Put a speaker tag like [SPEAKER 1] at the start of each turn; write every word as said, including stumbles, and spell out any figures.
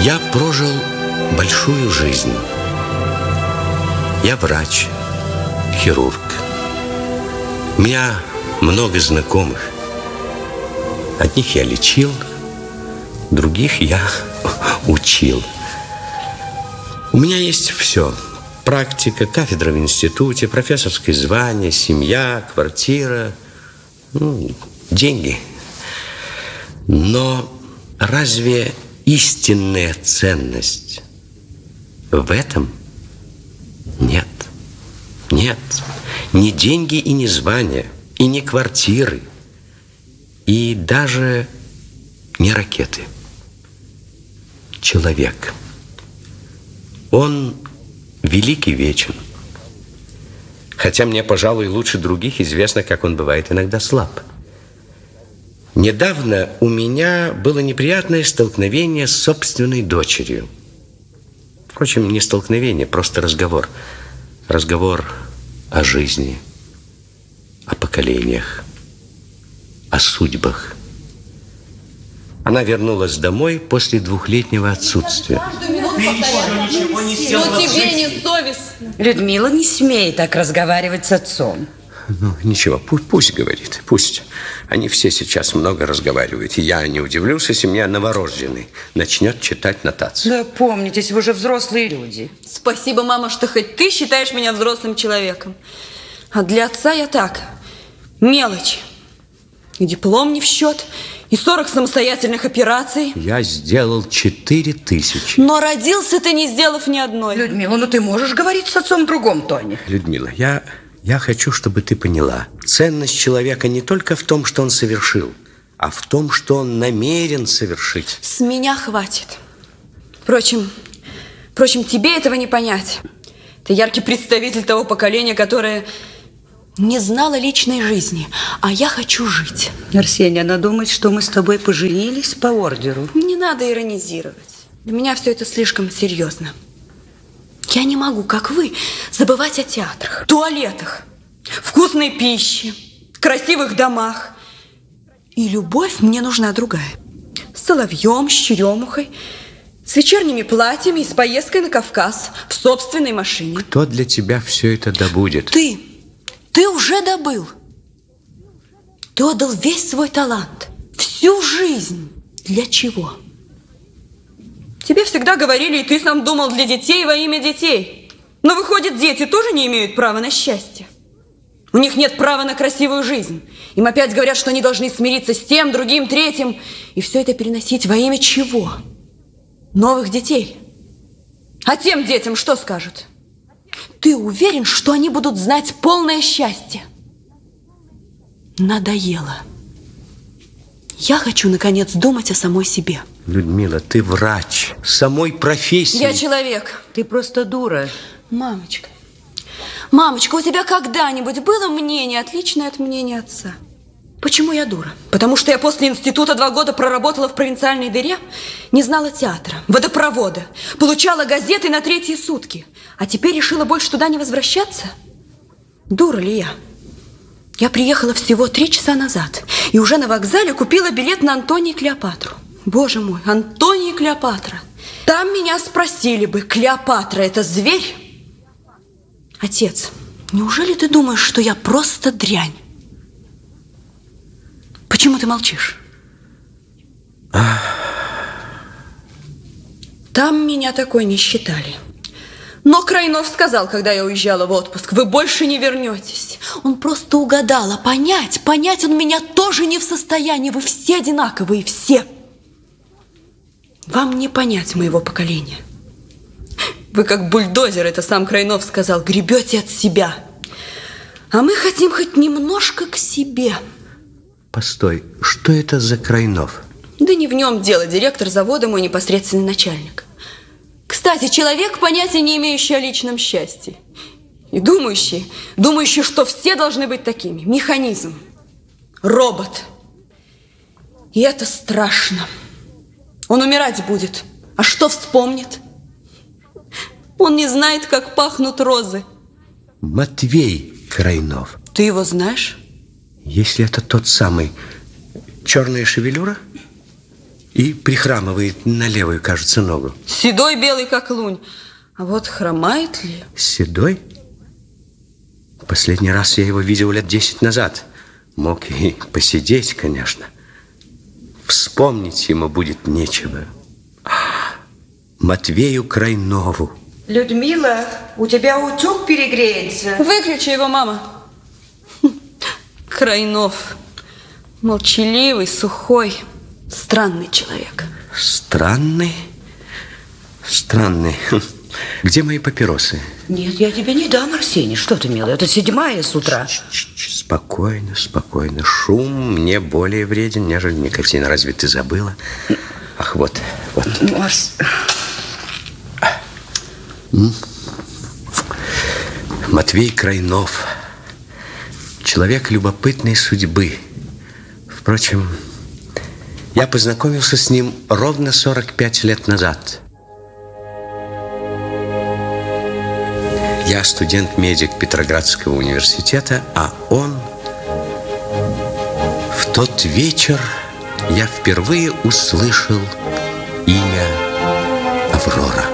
[SPEAKER 1] Я прожил большую жизнь. Я врач, хирург. У меня много знакомых. Одних я лечил, других я учил. У меня есть все. Практика, кафедра в институте, профессорское звание, семья, квартира, ну, деньги. Но разве истинная ценность в этом? Нет. Нет. Не деньги и не звания, и не квартиры, и даже не ракеты. Человек. Он велик и вечен. Хотя мне, пожалуй, лучше других известно, как он бывает иногда слаб. Недавно у меня было неприятное столкновение с собственной дочерью. Впрочем, не столкновение, просто разговор. Разговор о жизни, о поколениях, о судьбах. Она вернулась домой после двухлетнего отсутствия.
[SPEAKER 2] Но тебе не совестно.
[SPEAKER 3] Людмила, не смей так разговаривать с отцом.
[SPEAKER 1] Ну, ничего, пусть, пусть говорит, пусть. Они все сейчас много разговаривают. И я не удивлюсь, если меня новорожденный начнет читать нотацию.
[SPEAKER 3] Да помнитесь, вы же взрослые люди.
[SPEAKER 2] Спасибо, мама, что хоть ты считаешь меня взрослым человеком. А для отца я так, мелочь. И диплом не в счет, и сорок самостоятельных операций.
[SPEAKER 1] Я сделал четыре тысячи.
[SPEAKER 2] Но родился ты, не сделав ни одной.
[SPEAKER 3] Людмила, ну ты можешь говорить с отцом в другом тоне.
[SPEAKER 1] Людмила, я... Я хочу, чтобы ты поняла, ценность человека не только в том, что он совершил, а в том, что он намерен совершить.
[SPEAKER 2] С меня хватит. Впрочем, впрочем, тебе этого не понять. Ты яркий представитель того поколения, которое не знало личной жизни, а я хочу жить.
[SPEAKER 3] Арсения, она думает, что мы с тобой поженились по ордеру.
[SPEAKER 2] Не надо иронизировать. Для меня все это слишком серьезно. Я не могу, как вы, забывать о театрах, туалетах, вкусной пище, красивых домах. И любовь мне нужна другая. С соловьем, с черемухой, с вечерними платьями и с поездкой на Кавказ в собственной машине.
[SPEAKER 1] Кто для тебя все это добудет?
[SPEAKER 2] Ты. Ты уже добыл. Ты отдал весь свой талант, всю жизнь. Для чего? Тебе всегда говорили, и ты сам думал, для детей во имя детей. Но выходит, дети тоже не имеют права на счастье. У них нет права на красивую жизнь. Им опять говорят, что они должны смириться с тем, другим, третьим. И все это переносить во имя чего? Новых детей. А тем детям что скажут? Ты уверен, что они будут знать полное счастье? Надоело. Я хочу, наконец, думать о самой себе.
[SPEAKER 1] Людмила, ты врач самой профессии.
[SPEAKER 2] Я человек.
[SPEAKER 3] Ты просто дура.
[SPEAKER 2] Мамочка, мамочка, у тебя когда-нибудь было мнение, отличное от мнения отца? Почему я дура? Потому что я после института два года проработала в провинциальной дыре, не знала театра, водопровода, получала газеты на третьи сутки, а теперь решила больше туда не возвращаться? Дура ли я? Я приехала всего три часа назад и уже на вокзале купила билет на Антония и Клеопатру. Боже мой, Антония и Клеопатра. Там меня спросили бы, Клеопатра – это зверь? Отец, неужели ты думаешь, что я просто дрянь? Почему ты молчишь? Там меня такой не считали. Но Крайнов сказал, когда я уезжала в отпуск, вы больше не вернетесь. Он просто угадал, а понять, понять он меня тоже не в состоянии. Вы все одинаковые, все. Вам не понять моего поколения. Вы как бульдозер, это сам Крайнов сказал, гребете от себя. А мы хотим хоть немножко к себе.
[SPEAKER 1] Постой, что это за Крайнов?
[SPEAKER 2] Да не в нем дело, директор завода мой непосредственный начальник. Кстати, человек, понятия не имеющий о личном счастье. И думающий, думающий, что все должны быть такими. Механизм, робот. И это страшно. Он умирать будет. А что вспомнит? Он не знает, как пахнут розы.
[SPEAKER 1] Матвей Крайнов.
[SPEAKER 2] Ты его знаешь?
[SPEAKER 1] Если это тот самый, черная шевелюра? И прихрамывает на левую, кажется, ногу.
[SPEAKER 2] Седой, белый, как лунь. А вот хромает ли?
[SPEAKER 1] Седой? Последний раз я его видел лет десять назад. Мог и посидеть, конечно. Вспомнить ему будет нечего. Матвею Крайнову.
[SPEAKER 3] Людмила, у тебя утюг перегреется.
[SPEAKER 2] Выключи его, мама. Крайнов. Молчаливый, сухой, странный человек.
[SPEAKER 1] Странный? Странный. Где мои папиросы?
[SPEAKER 3] Нет, я тебе не дам, Арсений. Что ты, милая? Это седьмая с утра.
[SPEAKER 1] Спокойно, спокойно. Шум мне более вреден, нежели никотин. Разве ты забыла? Ах, вот, вот.
[SPEAKER 3] Ну, Арс...
[SPEAKER 1] Матвей Крайнов. Человек любопытной судьбы. Впрочем, я познакомился с ним ровно сорок пять лет назад. Я студент-медик Петроградского университета, а он... В тот вечер я впервые услышал имя Аврора.